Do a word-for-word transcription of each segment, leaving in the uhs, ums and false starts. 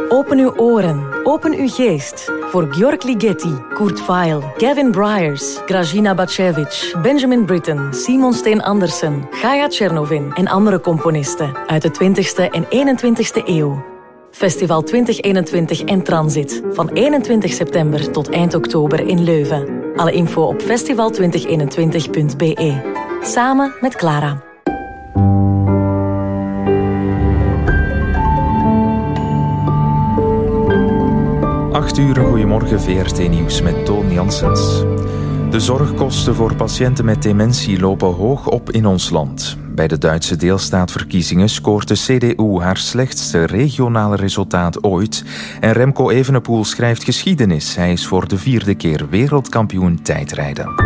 Open uw oren, open uw geest voor Georg Ligeti, Kurt Weill, Gavin Bryars, Grażyna Bacevich, Benjamin Britten, Simon Steen Andersen, Gaia Tchernovin en andere componisten uit de twintigste en eenentwintigste eeuw. Festival twintig eenentwintig en Transit van eenentwintig september tot eind oktober in Leuven. Alle info op festival twintig eenentwintig punt b e. Samen met Clara. acht uur, goedemorgen, V R T-nieuws met Toon Janssens. De zorgkosten voor patiënten met dementie lopen hoog op in ons land. Bij de Duitse deelstaatverkiezingen scoort de C D U haar slechtste regionale resultaat ooit. En Remco Evenepoel schrijft geschiedenis. Hij is voor de vierde keer wereldkampioen tijdrijden.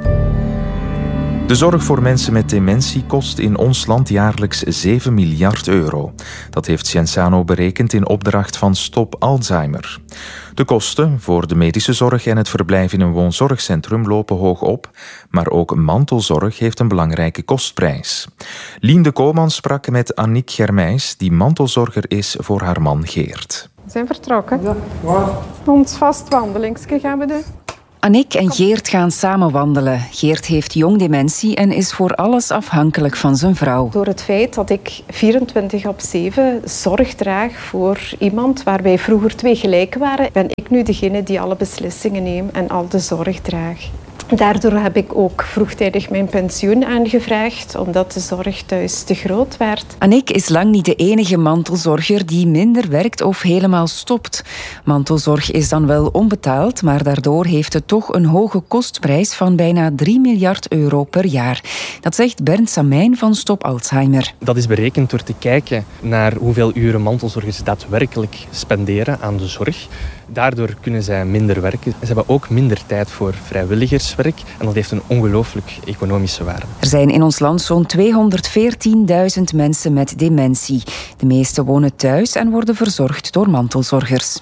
De zorg voor mensen met dementie kost in ons land jaarlijks zeven miljard euro. Dat heeft Cienzano berekend in opdracht van Stop Alzheimer. De kosten voor de medische zorg en het verblijf in een woonzorgcentrum lopen hoog op, maar ook mantelzorg heeft een belangrijke kostprijs. Lien de Koopman sprak met Annick Germijs, die mantelzorger is voor haar man Geert. We zijn vertrokken. Ja, waar? Ons vast wandelingsje gaan we doen. Annick en Geert gaan samen wandelen. Geert heeft jong dementie en is voor alles afhankelijk van zijn vrouw. Door het feit dat ik vierentwintig op zeven zorg draag voor iemand waar wij vroeger twee gelijk waren, ben ik nu degene die alle beslissingen neemt en al de zorg draagt. Daardoor heb ik ook vroegtijdig mijn pensioen aangevraagd, omdat de zorg thuis te groot werd. Annick is lang niet de enige mantelzorger die minder werkt of helemaal stopt. Mantelzorg is dan wel onbetaald, maar daardoor heeft het toch een hoge kostprijs van bijna drie miljard euro per jaar. Dat zegt Bernd Samijn van Stop Alzheimer. Dat is berekend door te kijken naar hoeveel uren mantelzorgers daadwerkelijk spenderen aan de zorg. Daardoor kunnen zij minder werken. Ze hebben ook minder tijd voor vrijwilligerswerk en dat heeft een ongelooflijk economische waarde. Er zijn in ons land zo'n tweehonderdveertienduizend mensen met dementie. De meeste wonen thuis en worden verzorgd door mantelzorgers.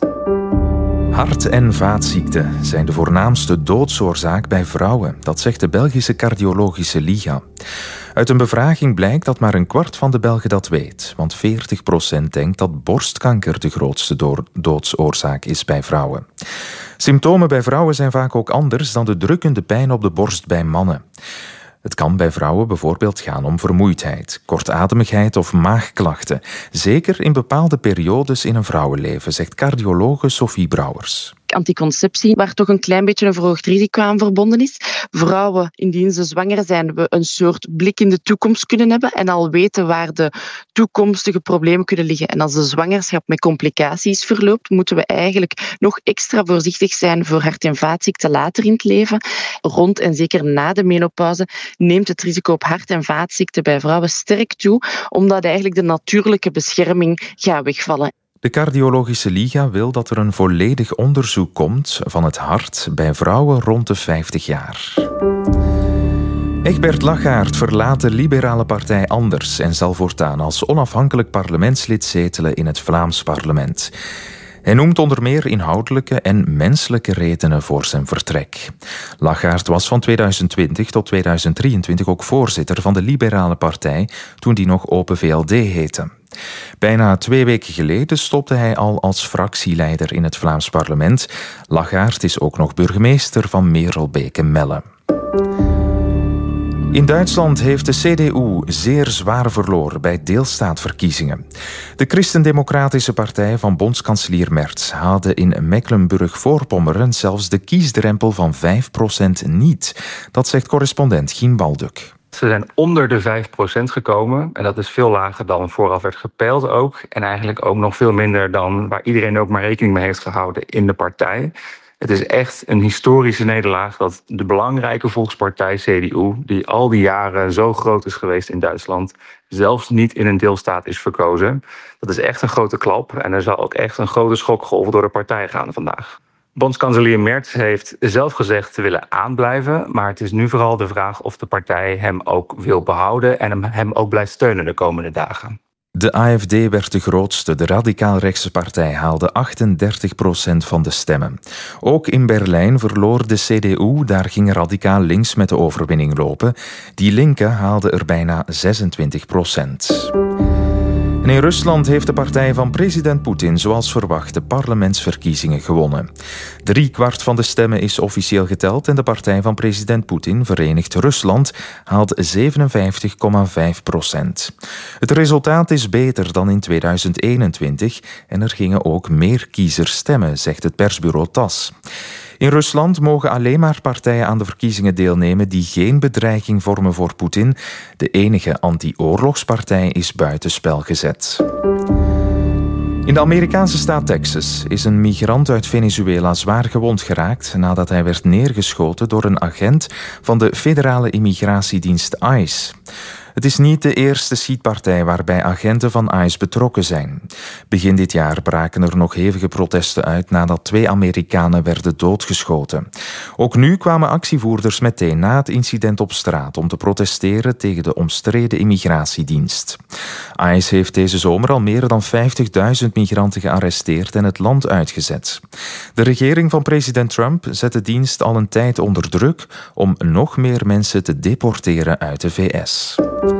Hart- en vaatziekten zijn de voornaamste doodsoorzaak bij vrouwen. Dat zegt de Belgische Cardiologische Liga. Uit een bevraging blijkt dat maar een kwart van de Belgen dat weet. Want veertig procent denkt dat borstkanker de grootste doodsoorzaak is bij vrouwen. Symptomen bij vrouwen zijn vaak ook anders dan de drukkende pijn op de borst bij mannen. Het kan bij vrouwen bijvoorbeeld gaan om vermoeidheid, kortademigheid of maagklachten. Zeker in bepaalde periodes in een vrouwenleven, zegt cardiologe Sophie Brouwers. Anticonceptie, waar toch een klein beetje een verhoogd risico aan verbonden is. Vrouwen, indien ze zwanger zijn, we een soort blik in de toekomst kunnen hebben en al weten waar de toekomstige problemen kunnen liggen. En als de zwangerschap met complicaties verloopt, moeten we eigenlijk nog extra voorzichtig zijn voor hart- en vaatziekten later in het leven. Rond en zeker na de menopauze neemt het risico op hart- en vaatziekten bij vrouwen sterk toe, omdat eigenlijk de natuurlijke bescherming gaat wegvallen. De Cardiologische Liga wil dat er een volledig onderzoek komt van het hart bij vrouwen rond de vijftig jaar. Egbert Lachaert verlaat de liberale partij Anders en zal voortaan als onafhankelijk parlementslid zetelen in het Vlaams parlement. Hij noemt onder meer inhoudelijke en menselijke redenen voor zijn vertrek. Lachaert was van tweeduizend twintig tot tweeduizend drieëntwintig ook voorzitter van de Liberale Partij, toen die nog Open V L D heette. Bijna twee weken geleden stopte hij al als fractieleider in het Vlaams parlement. Lachaert is ook nog burgemeester van Merelbeke-Melle. In Duitsland heeft de C D U zeer zwaar verloren bij deelstaatverkiezingen. De Christendemocratische Partij van bondskanselier Merz haalde in Mecklenburg-Voorpommeren zelfs de kiesdrempel van vijf procent niet. Dat zegt correspondent Gien Balduk. Ze zijn onder de vijf procent gekomen en dat is veel lager dan vooraf werd gepeild ook. En eigenlijk ook nog veel minder dan waar iedereen ook maar rekening mee heeft gehouden in de partij. Het is echt een historische nederlaag dat de belangrijke volkspartij C D U, die al die jaren zo groot is geweest in Duitsland, zelfs niet in een deelstaat is verkozen. Dat is echt een grote klap en er zal ook echt een grote schokgolf door de partij gaan vandaag. Bondskanselier Merz heeft zelf gezegd te willen aanblijven, maar het is nu vooral de vraag of de partij hem ook wil behouden en hem ook blijft steunen de komende dagen. De A F D werd de grootste. De radicaal-rechtse partij haalde achtendertig procent van de stemmen. Ook in Berlijn verloor de C D U, daar ging radicaal links met de overwinning lopen. Die linken haalden er bijna zesentwintig procent. En in Rusland heeft de partij van president Poetin zoals verwacht de parlementsverkiezingen gewonnen. Drie kwart van de stemmen is officieel geteld en de partij van president Poetin, Verenigd Rusland, haalt zevenenvijftig komma vijf procent. Het resultaat is beter dan in tweeduizend eenentwintig en er gingen ook meer kiezers stemmen, zegt het persbureau T A S S. In Rusland mogen alleen maar partijen aan de verkiezingen deelnemen die geen bedreiging vormen voor Poetin. De enige anti-oorlogspartij is buitenspel gezet. In de Amerikaanse staat Texas is een migrant uit Venezuela zwaar gewond geraakt nadat hij werd neergeschoten door een agent van de federale immigratiedienst ICE. Het is niet de eerste schietpartij waarbij agenten van ICE betrokken zijn. Begin dit jaar braken er nog hevige protesten uit nadat twee Amerikanen werden doodgeschoten. Ook nu kwamen actievoerders meteen na het incident op straat om te protesteren tegen de omstreden immigratiedienst. ICE heeft deze zomer al meer dan vijftigduizend migranten gearresteerd en het land uitgezet. De regering van president Trump zet de dienst al een tijd onder druk om nog meer mensen te deporteren uit de V S.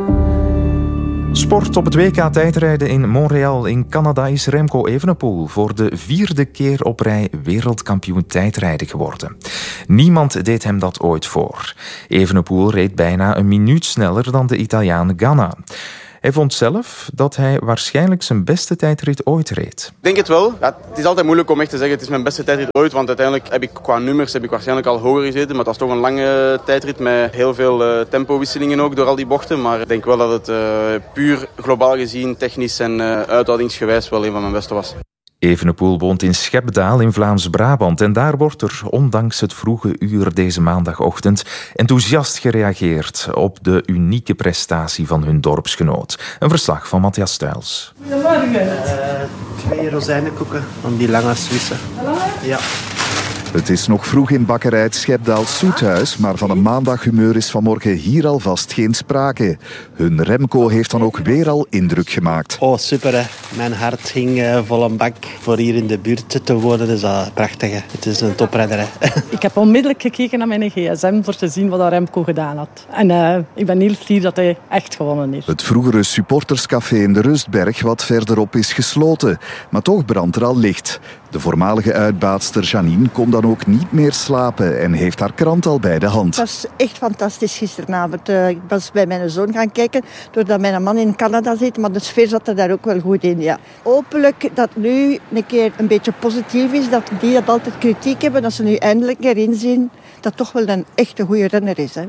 Sport op het W K tijdrijden in Montreal in Canada is Remco Evenepoel voor de vierde keer op rij wereldkampioen tijdrijden geworden. Niemand deed hem dat ooit voor. Evenepoel reed bijna een minuut sneller dan de Italiaan Ganna. Hij vond zelf dat hij waarschijnlijk zijn beste tijdrit ooit reed. Ik denk het wel. Ja, het is altijd moeilijk om echt te zeggen het is mijn beste tijdrit ooit. Want uiteindelijk heb ik qua nummers heb ik waarschijnlijk al hoger gezeten. Maar dat is toch een lange tijdrit met heel veel uh, tempowisselingen ook door al die bochten. Maar ik denk wel dat het uh, puur globaal gezien, technisch en uh, uithoudingsgewijs wel een van mijn beste was. Evenepoel woont in Schepdaal in Vlaams-Brabant en daar wordt er, ondanks het vroege uur deze maandagochtend, enthousiast gereageerd op de unieke prestatie van hun dorpsgenoot. Een verslag van Matthias Stuyls. Goedemorgen. Uh, twee rozijnenkoeken van die lange Zwitser. Ja. Het is nog vroeg in bakkerij het Schepdaals Zoethuis, maar van een maandaghumeur is vanmorgen hier alvast geen sprake. Hun Remco heeft dan ook weer al indruk gemaakt. Oh, super hè. Mijn hart ging uh, vol een bak. Voor hier in de buurt te worden, is dat prachtig hè. Het is een topredder hè. Ik heb onmiddellijk gekeken naar mijn gsm voor te zien wat Remco gedaan had. En uh, ik ben heel fier dat hij echt gewonnen heeft. Het vroegere supporterscafé in de Rustberg wat verderop is gesloten. Maar toch brandt er al licht. De voormalige uitbaatster Janine kon dan ook niet meer slapen en heeft haar krant al bij de hand. Het was echt fantastisch gisteravond. Uh, ik was bij mijn zoon gaan kijken, doordat mijn man in Canada zit, maar de sfeer zat er daar ook wel goed in. Ja. Hopelijk dat nu een keer een beetje positief is, dat die dat altijd kritiek hebben, dat ze nu eindelijk erin zien dat toch wel een echte goede renner is. Hè.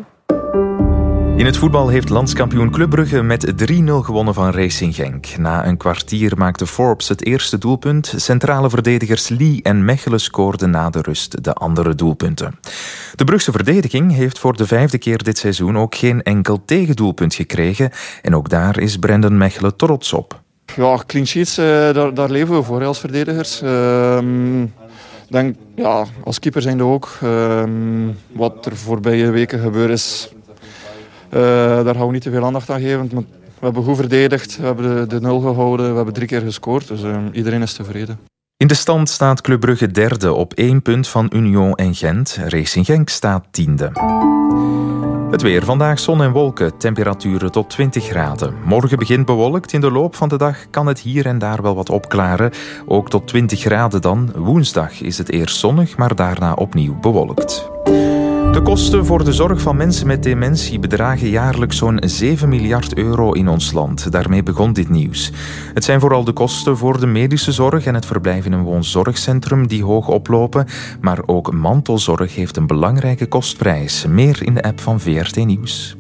In het voetbal heeft landskampioen Club Brugge met drie nul gewonnen van Racing Genk. Na een kwartier maakte Forbes het eerste doelpunt. Centrale verdedigers Lee en Mechelen scoorden na de rust de andere doelpunten. De Brugse verdediging heeft voor de vijfde keer dit seizoen ook geen enkel tegendoelpunt gekregen. En ook daar is Brendan Mechelen trots op. Ja, clean sheets, uh, daar, daar leven we voor als verdedigers. Uh, denk, ja, als keeper zijn we ook. Uh, wat er voorbije weken gebeurd is... Uh, daar gaan we niet te veel aandacht aan geven. We hebben goed verdedigd, we hebben de, de nul gehouden, we hebben drie keer gescoord. Dus uh, iedereen is tevreden. In de stand staat Club Brugge derde op één punt van Union en Gent. Racing Genk staat tiende. Het weer. Vandaag zon en wolken. Temperaturen tot twintig graden. Morgen begint bewolkt. In de loop van de dag kan het hier en daar wel wat opklaren. Ook tot twintig graden dan. Woensdag is het eerst zonnig, maar daarna opnieuw bewolkt. De kosten voor de zorg van mensen met dementie bedragen jaarlijks zo'n zeven miljard euro in ons land. Daarmee begon dit nieuws. Het zijn vooral de kosten voor de medische zorg en het verblijf in een woonzorgcentrum die hoog oplopen. Maar ook mantelzorg heeft een belangrijke kostprijs. Meer in de app van V R T Nieuws.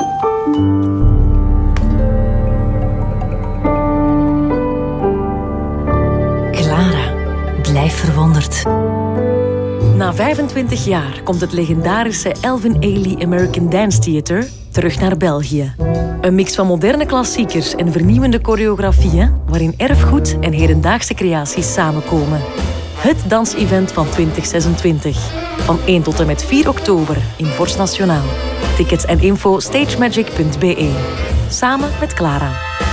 Clara, blijf verwonderd. Na vijfentwintig jaar komt het legendarische Elvin Ailey American Dance Theatre terug naar België. Een mix van moderne klassiekers en vernieuwende choreografieën waarin erfgoed en hedendaagse creaties samenkomen. Het dansevent van twintig zesentwintig. Van één tot en met vier oktober in Vorst Nationaal. Tickets en info stagemagic punt b e. Samen met Clara.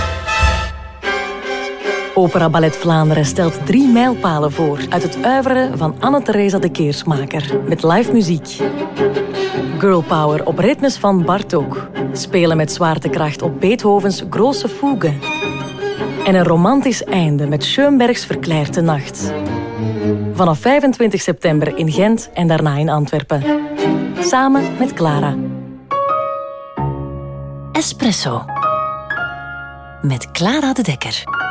Opera Ballet Vlaanderen stelt drie mijlpalen voor uit het oeuvre van Anne-Theresa de Keersmaker met live muziek. Girl Power op ritmes van Bartók. Spelen met zwaartekracht op Beethovens Große Fuge. En een romantisch einde met Schoenbergs Verklaarte Nacht. Vanaf vijfentwintig september in Gent en daarna in Antwerpen. Samen met Clara. Espresso. Met Clara de Dekker.